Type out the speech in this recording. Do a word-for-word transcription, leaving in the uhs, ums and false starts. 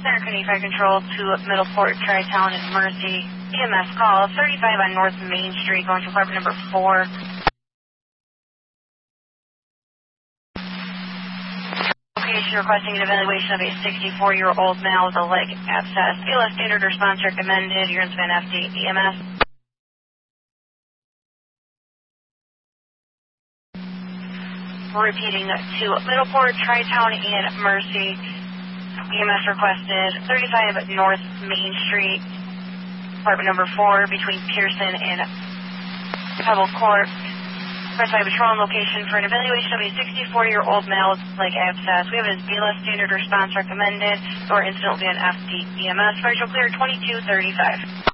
Center County Fire Control to Middleport, Tri-Town, and Mercy. E M S call thirty-five on North Main Street, going to apartment number four. Location requesting an evaluation of a sixty-four-year-old male with a leg abscess. B L S standard response recommended. Urine span F D E M S. Repeating to Middleport, Tri-Town, and Mercy. E M S requested thirty-five North Main Street, apartment number four, between Pearson and Pebble Court. Request by patrol location for an evaluation of a sixty-four-year-old male with leg abscess. We have his B L S standard response recommended, or incident will be an F D E M S. Partial clear twenty-two thirty-five.